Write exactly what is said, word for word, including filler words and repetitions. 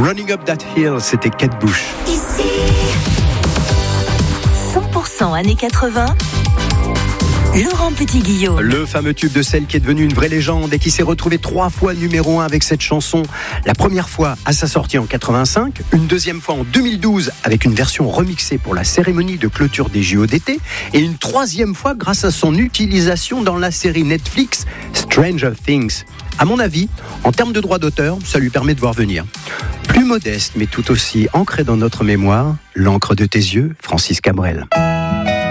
Running Up That Hill, c'était Kate Bush. Ici, cent pour cent années quatre-vingts. Laurent Petit-Guillaume. Le fameux tube de celle qui est devenue une vraie légende et qui s'est retrouvé trois fois numéro un avec cette chanson. La première fois à sa sortie en quatre-vingt-cinq, une deuxième fois en deux mille douze avec une version remixée pour la cérémonie de clôture des J O d'été et une troisième fois grâce à son utilisation dans la série Netflix Stranger Things. À mon avis, en termes de droit d'auteur, ça lui permet de voir venir. Plus modeste mais tout aussi ancré dans notre mémoire, l'encre de tes yeux, Francis Cabrel.